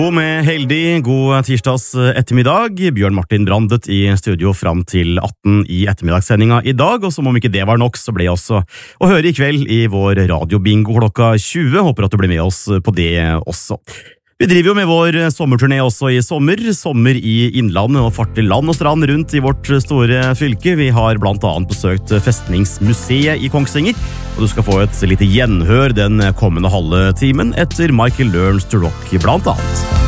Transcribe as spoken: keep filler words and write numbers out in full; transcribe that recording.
God med heldig, god tirsdags ettermiddag. Bjørn Martin Brandet i studio fram til atten i ettermiddagssendinga i dag, og som om ikke det var nok, så ble jeg også å høre i kveld i vår radiobingo klokka tjue. Håper at du blir med oss på det også. Vi driver jo med vår sommerturné også i sommer, sommer i innlandet og fart til land og strand rundt i vårt store fylke. Vi har blant annet besøkt Festningsmuseet i Kongsvinger, og du skal få et lite gjenhør den kommende halve timen etter Michael Learns to Rock blant annet.